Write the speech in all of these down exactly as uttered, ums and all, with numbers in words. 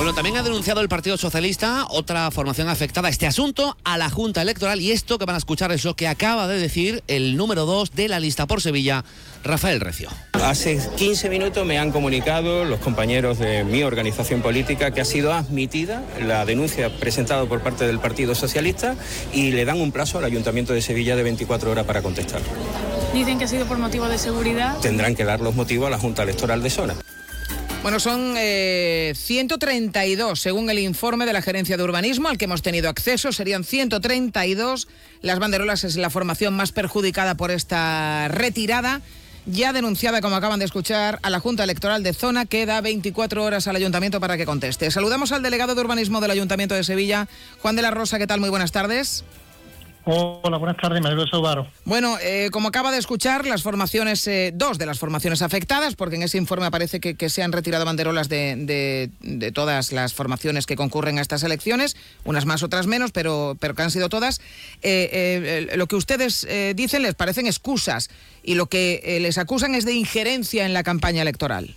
Bueno, también ha denunciado el Partido Socialista, otra formación afectada, este asunto a la Junta Electoral, y esto que van a escuchar es lo que acaba de decir el número dos de la lista por Sevilla, Rafael Recio. Hace quince minutos me han comunicado los compañeros de mi organización política que ha sido admitida la denuncia presentada por parte del Partido Socialista y le dan un plazo al Ayuntamiento de Sevilla de veinticuatro horas para contestar. Dicen que ha sido por motivo de seguridad. Tendrán que dar los motivos a la Junta Electoral de Zona. Bueno, son eh, ciento treinta y dos, según el informe de la Gerencia de Urbanismo al que hemos tenido acceso, serían ciento treinta y dos. Las banderolas es la formación más perjudicada por esta retirada, ya denunciada, como acaban de escuchar, a la Junta Electoral de Zona, que da veinticuatro horas al Ayuntamiento para que conteste. Saludamos al delegado de Urbanismo del Ayuntamiento de Sevilla, Juan de la Rosa. ¿Qué tal? Muy buenas tardes. Hola, buenas tardes, me alegro de saludaros. Bueno, eh, como acaba de escuchar, las formaciones, eh, dos de las formaciones afectadas, porque en ese informe aparece que, que se han retirado banderolas de, de, de todas las formaciones que concurren a estas elecciones, unas más, otras menos, pero, pero que han sido todas. Eh, eh, lo que ustedes eh, dicen les parecen excusas y lo que eh, les acusan es de injerencia en la campaña electoral.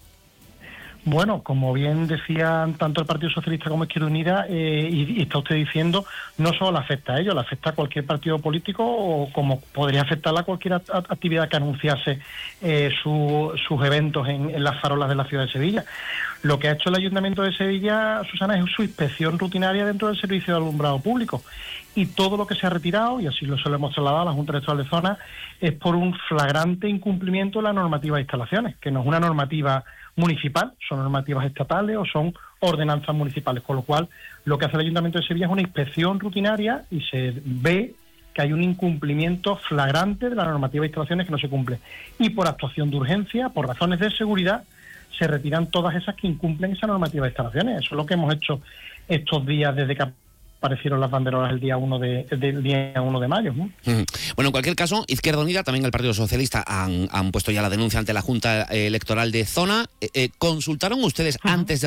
Bueno, como bien decían tanto el Partido Socialista como Izquierda Unida, eh, y, y está usted diciendo, no solo le afecta a ellos, le afecta a cualquier partido político, o como podría afectarla a cualquier act- actividad que anunciase eh, su, sus eventos en, en las farolas de la ciudad de Sevilla. Lo que ha hecho el Ayuntamiento de Sevilla, Susana, es su inspección rutinaria dentro del servicio de alumbrado público. Y todo lo que se ha retirado, y así lo hemos trasladado a la Junta Electoral de Zona, es por un flagrante incumplimiento de la normativa de instalaciones, que no es una normativa municipal, son normativas estatales o son ordenanzas municipales, con lo cual lo que hace el Ayuntamiento de Sevilla es una inspección rutinaria y se ve que hay un incumplimiento flagrante de la normativa de instalaciones que no se cumple. Y por actuación de urgencia, por razones de seguridad, se retiran todas esas que incumplen esa normativa de instalaciones. Eso es lo que hemos hecho estos días desde que aparecieron las banderolas el día uno de, del día uno de mayo, ¿no? Uh-huh. Bueno, en cualquier caso, Izquierda Unida, también el Partido Socialista han, han puesto ya la denuncia ante la Junta Electoral de Zona. Eh, eh, ¿Consultaron ustedes uh-huh. antes de